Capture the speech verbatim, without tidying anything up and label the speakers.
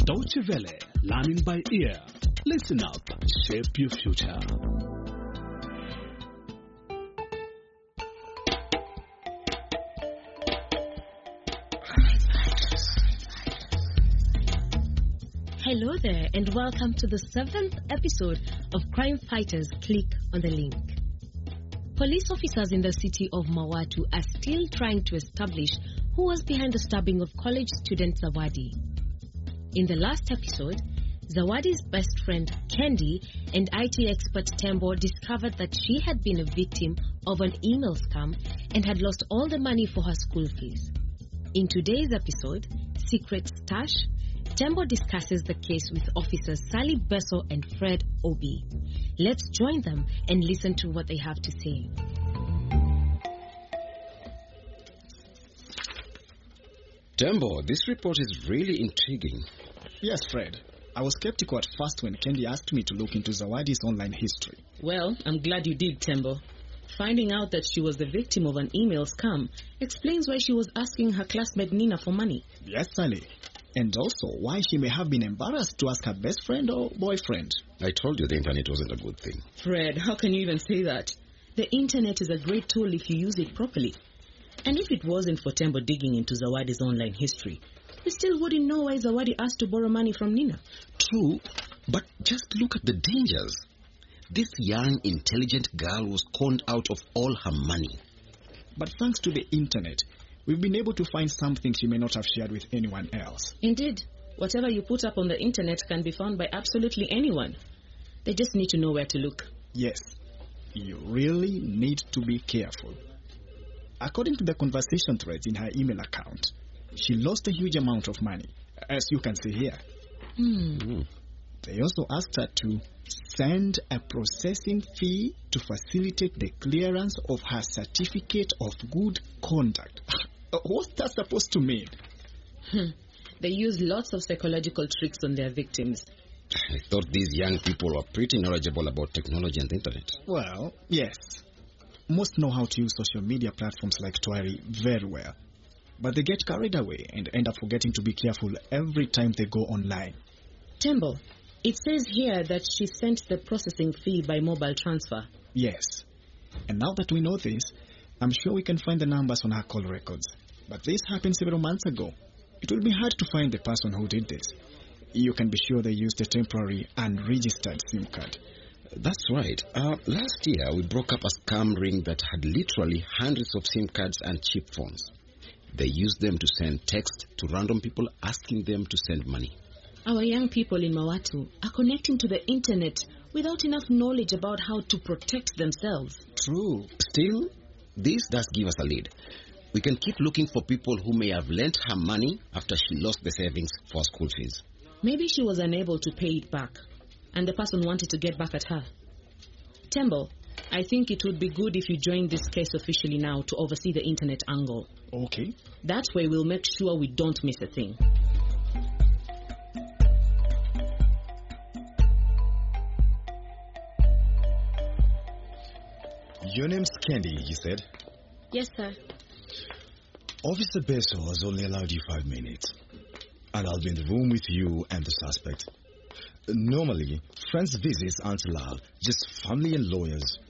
Speaker 1: Deutsche Welle, learning by ear. Listen up, shape your future.
Speaker 2: Hello there, and welcome to the seventh episode of Crime Fighters. Click on the link. Police officers in the city of Mawatu are still trying to establish who was behind the stabbing of college student Zawadi. In the last episode, Zawadi's best friend Candy and I T expert Tembo discovered that she had been a victim of an email scam and had lost all the money for her school fees. In today's episode, Secret Stash, Tembo discusses the case with officers Sally Besso and Fred Obi. Let's join them and listen to what they have to say.
Speaker 3: Tembo, this report is really intriguing.
Speaker 4: Yes, Fred. I was skeptical at first when Candy asked me to look into Zawadi's online history.
Speaker 5: Well, I'm glad you did, Tembo. Finding out that she was the victim of an email scam explains why she was asking her classmate Nina for money.
Speaker 4: Yes, Sally. And also why she may have been embarrassed to ask her best friend or boyfriend.
Speaker 3: I told you the internet wasn't a good thing.
Speaker 5: Fred, how can you even say that? The internet is a great tool if you use it properly. And if it wasn't for Tembo digging into Zawadi's online history, we still wouldn't know why Zawadi asked to borrow money from Nina.
Speaker 3: True, but just look at the dangers. This young, intelligent girl was conned out of all her money.
Speaker 4: But thanks to the internet, we've been able to find something she may not have shared with anyone else.
Speaker 5: Indeed. Whatever you put up on the internet can be found by absolutely anyone. They just need to know where to look.
Speaker 4: Yes, you really need to be careful. According to the conversation threads in her email account, she lost a huge amount of money, as you can see here.
Speaker 5: Hmm.
Speaker 4: They also asked her to send a processing fee to facilitate the clearance of her certificate of good conduct. What's that supposed to mean?
Speaker 5: Hmm. They use lots of psychological tricks on their victims.
Speaker 3: I thought these young people were pretty knowledgeable about technology and the internet.
Speaker 4: Well, yes. Most know how to use social media platforms like Twari very well. But they get carried away and end up forgetting to be careful every time they go online.
Speaker 5: Tembo, it says here that she sent the processing fee by mobile transfer.
Speaker 4: Yes. And now that we know this, I'm sure we can find the numbers on her call records. But this happened several months ago. It will be hard to find the person who did this. You can be sure they used a temporary unregistered SIM card.
Speaker 3: That's right. Uh, last year, we broke up a scam ring that had literally hundreds of SIM cards and cheap phones. They used them to send text to random people asking them to send money.
Speaker 5: Our young people in Mawatu are connecting to the internet without enough knowledge about how to protect themselves.
Speaker 4: True.
Speaker 3: Still, this does give us a lead. We can keep looking for people who may have lent her money after she lost the savings for school fees.
Speaker 5: Maybe she was unable to pay it back, and the person wanted to get back at her. Tembo, I think it would be good if you join this case officially now to oversee the internet angle.
Speaker 4: Okay.
Speaker 5: That way we'll make sure we don't miss a thing.
Speaker 6: Your name's Candy, you said?
Speaker 2: Yes, sir.
Speaker 6: Officer Besso has only allowed you five minutes. And I'll be in the room with you and the suspect. Normally, friends' visits aren't allowed, just family and lawyers.